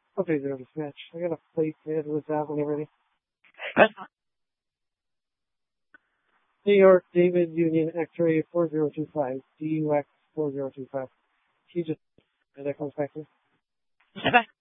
Okay, zero to match. I got a plate head with that when you're ready. New York, David Union X-ray 4025, DUX 4025. He just, that comes back to. Okay.